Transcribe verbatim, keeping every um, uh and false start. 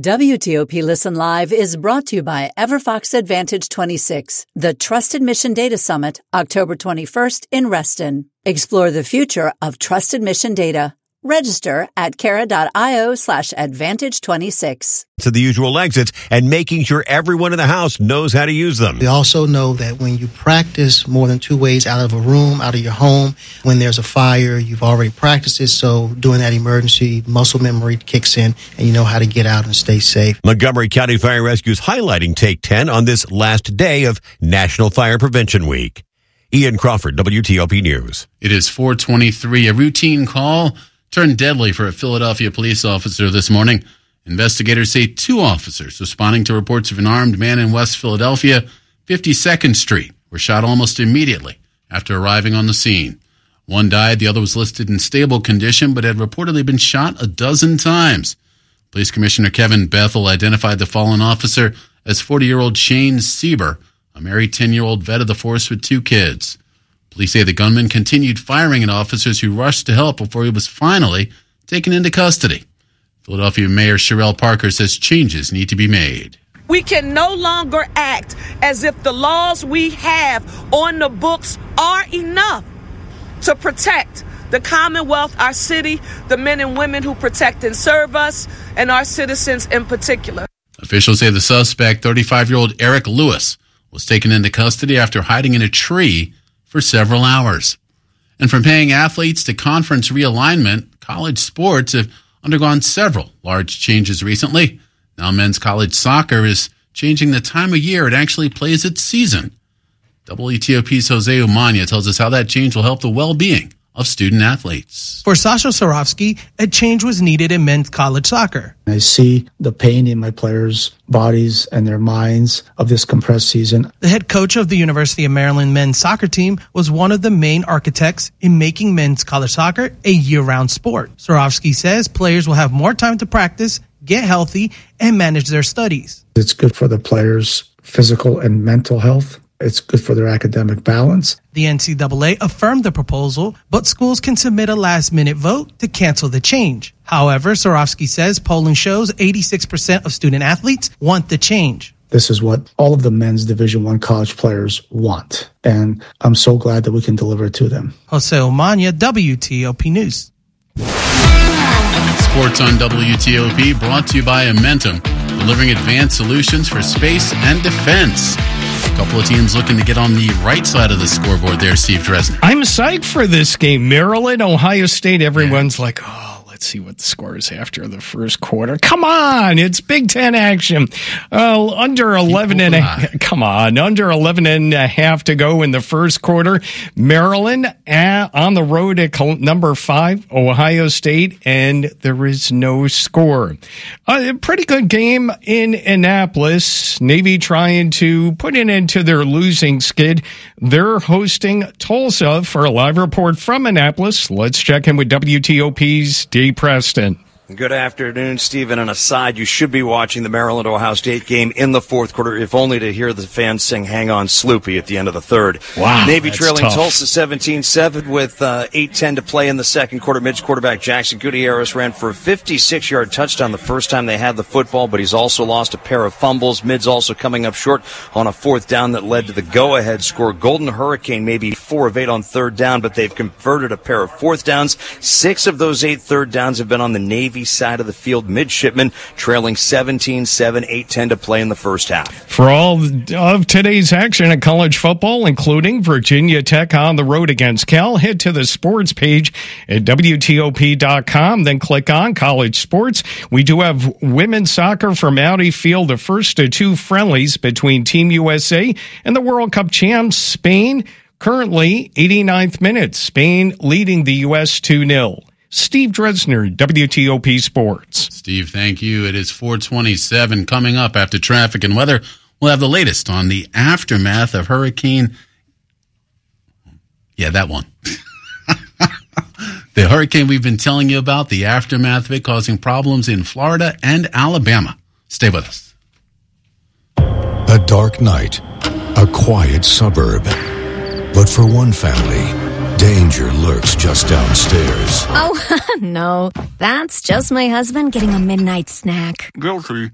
W T O P Listen Live is brought to you by EverFox Advantage twenty-six, the Trusted Mission Data Summit, October twenty-first in Reston. Explore the future of trusted mission data. Register at Kara.io slash Advantage 26. To the usual exits and making sure everyone in the house knows how to use them. We also know that when you practice more than two ways out of a room, out of your home, when there's a fire, you've already practiced it. So during that emergency, muscle memory kicks in and you know how to get out and stay safe. Montgomery County Fire and Rescue is highlighting Take ten on this last day of National Fire Prevention Week. Ian Crawford, W T O P News. It is four twenty-three. A routine call turned deadly for a Philadelphia police officer this morning. Investigators say two officers responding to reports of an armed man in West Philadelphia, fifty-second Street, were shot almost immediately after arriving on the scene. One died, the other was listed in stable condition, but had reportedly been shot a dozen times. Police Commissioner Kevin Bethel identified the fallen officer as forty-year-old Shane Sieber, a married ten-year-old vet of the force with two kids. Police say the gunman continued firing at officers who rushed to help before he was finally taken into custody. Philadelphia Mayor Sherelle Parker says changes need to be made. We can no longer act as if the laws we have on the books are enough to protect the Commonwealth, our city, the men and women who protect and serve us, and our citizens in particular. Officials say the suspect, thirty-five-year-old Eric Lewis, was taken into custody after hiding in a tree for several hours. And from paying athletes to conference realignment, college sports have undergone several large changes recently. Now men's college soccer is changing the time of year it actually plays its season. W T O P's Jose Umania tells us how that change will help the well-being of student athletes. For Sasha Sorovsky, a change was needed in men's college soccer. I see the pain in my players' bodies and their minds of this compressed season. The head coach of the University of Maryland men's soccer team was one of the main architects in making men's college soccer a year-round sport. Sorovsky says players will have more time to practice, get healthy, and manage their studies. It's good for the players' physical and mental health. It's good for their academic balance. The N C double A affirmed the proposal, but schools can submit a last-minute vote to cancel the change. However, Sorovsky says polling shows eighty-six percent of student athletes want the change. This is what all of the men's Division I college players want, and I'm so glad that we can deliver it to them. Jose Omania, W T O P News. Sports on W T O P brought to you by Amentum, delivering advanced solutions for space and defense. A couple of teams looking to get on the right side of the scoreboard there, Steve Dresner. I'm psyched for this game. Maryland, Ohio State, everyone's yeah. like, oh, let's see what the score is after the first quarter. Come on, it's Big Ten action. Uh, under eleven and a half. Come on, under eleven and a half to go in the first quarter. Maryland at, on the road at number five, Ohio State, and there is no score. Uh, a pretty good game in Annapolis. Navy trying to put an end to their losing skid. They're hosting Tulsa. For a live report from Annapolis, let's check in with W T O P's Dave Preston. Good afternoon, Stephen. And aside, you should be watching the Maryland-Ohio State game in the fourth quarter, if only to hear the fans sing "Hang On, Sloopy" at the end of the third. Wow, Navy that's trailing tough. Tulsa seventeen seven with uh, eight ten to play in the second quarter. Midge quarterback Jackson Gutierrez ran for a fifty-six-yard touchdown the first time they had the football, but he's also lost a pair of fumbles. Mid's also coming up short on a fourth down that led to the go-ahead score. Golden Hurricane maybe four of eight on third down, but they've converted a pair of fourth downs. Six of those eight third downs have been on the Navy side of the field. Midshipmen trailing seventeen seven, eight ten to play in the first half. For all of today's action in college football, including Virginia Tech on the road against Cal, head to the sports page at W T O P dot com, then click on college sports. We do have women's soccer from Audi Field, the first of two friendlies between Team U S A and the World Cup champs, Spain. Currently, eighty-ninth minute, Spain leading the U S two nil. Steve Dresner, W T O P Sports. Steve, thank you. It is four twenty-seven. Coming up after traffic and weather, we'll have the latest on the aftermath of Hurricane. Yeah, that one. The hurricane we've been telling you about, the aftermath of it causing problems in Florida and Alabama. Stay with us. A dark night, a quiet suburb. But for one family, danger lurks just downstairs. Oh, no. That's just my husband getting a midnight snack. Guilty.